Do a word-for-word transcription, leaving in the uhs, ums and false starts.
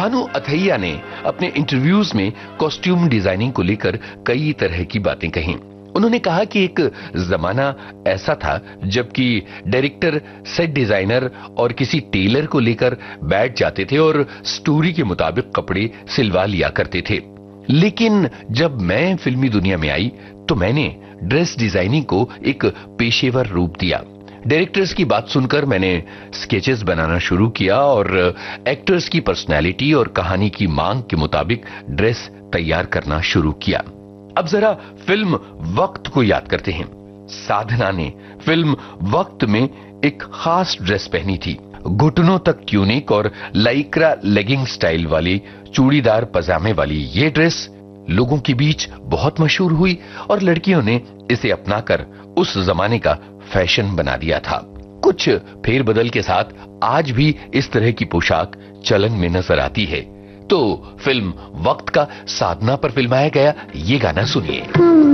भानु अथैया ने अपने इंटरव्यूज में कॉस्ट्यूम डिजाइनिंग को लेकर कई तरह की बातें कही। उन्होंने कहा कि एक जमाना ऐसा था जबकि डायरेक्टर सेट डिजाइनर और किसी टेलर को लेकर बैठ जाते थे और स्टोरी के मुताबिक कपड़े सिलवा लिया करते थे, लेकिन जब मैं फिल्मी दुनिया में आई तो मैंने ड्रेस डिजाइनिंग को एक पेशेवर रूप दिया। डायरेक्टर्स की बात सुनकर मैंने स्केचेस बनाना शुरू किया और एक्टर्स की पर्सनैलिटी और कहानी की मांग के मुताबिक ड्रेस तैयार करना शुरू किया। अब जरा फिल्म वक्त को याद करते हैं। साधना ने फिल्म वक्त में एक खास ड्रेस पहनी थी, घुटनों तक ट्यूनिक और लाइक्रा लेगिंग स्टाइल वाली चूड़ीदार पजामे वाली ये ड्रेस लोगों के बीच बहुत मशहूर हुई और लड़कियों ने इसे अपनाकर उस जमाने का फैशन बना दिया था। कुछ फेरबदल के साथ आज भी इस तरह की पोशाक चलन में नजर आती है। तो फिल्म वक्त का साधना पर फिल्माया गया ये गाना सुनिए।